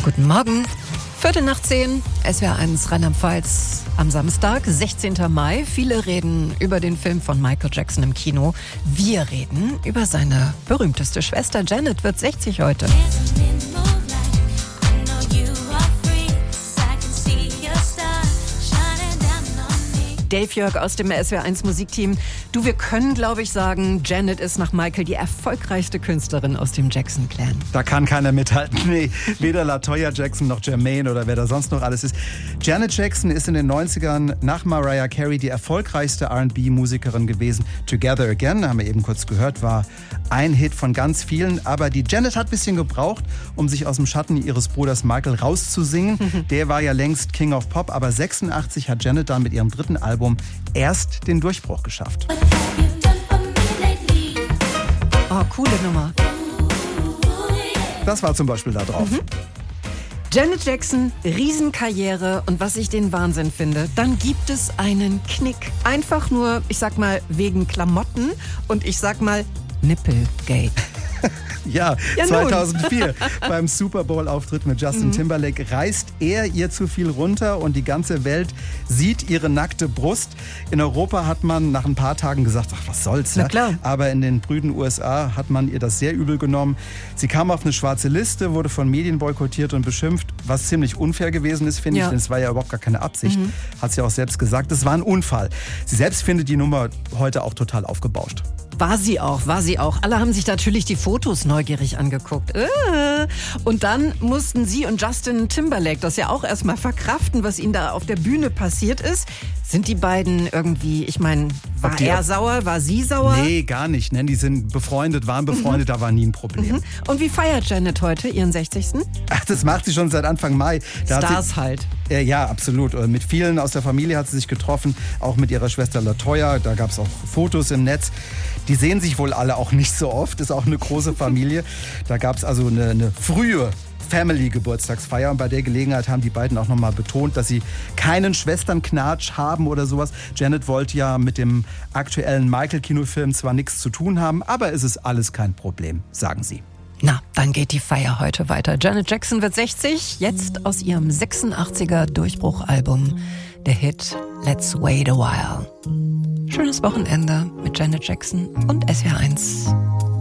Guten Morgen. 9:45, SWR1 Rheinland-Pfalz am Samstag, 16. Mai. Viele reden über den Film von Michael Jackson im Kino. Wir reden über seine berühmteste Schwester. Janet wird 60 heute. Dave Jörg aus dem SWR1 Musikteam. Du, wir können, glaube ich, sagen, Janet ist nach Michael die erfolgreichste Künstlerin aus dem Jackson-Clan. Da kann keiner mithalten. Nee, weder LaToya Jackson noch Jermaine oder wer da sonst noch alles ist. Janet Jackson ist in den 90ern nach Mariah Carey die erfolgreichste R&B-Musikerin gewesen. Together Again, haben wir eben kurz gehört, war ein Hit von ganz vielen. Aber die Janet hat ein bisschen gebraucht, um sich aus dem Schatten ihres Bruders Michael rauszusingen. Der war ja längst King of Pop, aber 86 hat Janet dann mit ihrem dritten Album erst den Durchbruch geschafft. Oh, coole Nummer. Das war zum Beispiel da drauf. Janet Jackson, Riesenkarriere, und was ich den Wahnsinn finde, dann gibt es einen Knick. Einfach nur, ich sag mal, wegen Klamotten und ich sag mal Nippelgate. Ja, 2004 beim Super Bowl-Auftritt mit Justin Timberlake reißt er ihr zu viel runter und die ganze Welt sieht ihre nackte Brust. In Europa hat man nach ein paar Tagen gesagt, ach, was soll's. Na klar. Aber in den brüden USA hat man ihr das sehr übel genommen. Sie kam auf eine schwarze Liste, wurde von Medien boykottiert und beschimpft, was ziemlich unfair gewesen ist, finde ich, denn es war ja überhaupt gar keine Absicht. Hat sie auch selbst gesagt, es war ein Unfall. Sie selbst findet die Nummer heute auch total aufgebauscht. War sie auch. Alle haben sich natürlich die Fotos neugierig angeguckt. Und dann mussten sie und Justin Timberlake das ja auch erstmal verkraften, was ihnen da auf der Bühne passiert ist. Sind die beiden irgendwie, ich meine, war er sauer, war sie sauer? Nee, gar nicht. Ne? Die sind befreundet, waren befreundet, da war nie ein Problem. Und wie feiert Janet heute ihren 60.? Ach, das macht sie schon seit Anfang Mai. Stars halt. Ja, absolut. Mit vielen aus der Familie hat sie sich getroffen, auch mit ihrer Schwester LaToya. Da gab es auch Fotos im Netz. Die sehen sich wohl alle auch nicht so oft. Ist auch eine große Familie. Da gab es also eine frühe Family-Geburtstagsfeier. Und bei der Gelegenheit haben die beiden auch nochmal betont, dass sie keinen Schwesternknatsch haben oder sowas. Janet wollte ja mit dem aktuellen Michael-Kinofilm zwar nichts zu tun haben, aber es ist alles kein Problem, sagen sie. Na, dann geht die Feier heute weiter. Janet Jackson wird 60, jetzt aus ihrem 86er Durchbruchalbum, der Hit Let's Wait a While. Schönes Wochenende mit Janet Jackson und SWR1.